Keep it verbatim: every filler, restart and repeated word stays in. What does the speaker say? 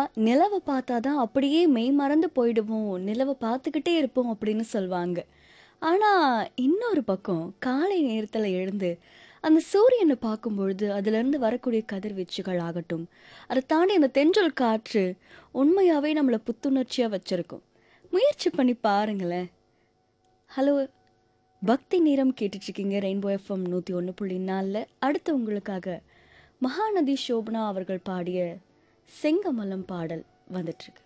நிலவ பார்த்தா தான் அப்படியே மெய் மறந்து போயிடுவோம். நிலவ பார்த்துக்கிட்டே இருப்போம் அப்படின்னு சொல்வாங்க. ஆனா, இன்னொரு பக்கம் காலை நேரத்துல எழுந்து அந்த சூரியன பார்க்கும்பொழுது, அதிலிருந்து வரக்கூடிய கதிர்வீச்சுகள் ஆகட்டும், அத தாண்டி அந்த தென்றல் காற்று உண்மையாவே நம்மள புத்துணர்ச்சியா வச்சிருக்கும். முயற்சி பண்ணி பாருங்களேன். ஹலோ! பக்தி நேரம் கேட்டுட்ருக்கீங்க ரெயின்போ எஃப்எம் நூற்றி ஒன்று புள்ளி நாலில். அடுத்து உங்களுக்காக மகாநதி சோபனா அவர்கள் பாடிய செங்கமலம் பாடல் வந்துட்டுருக்கு.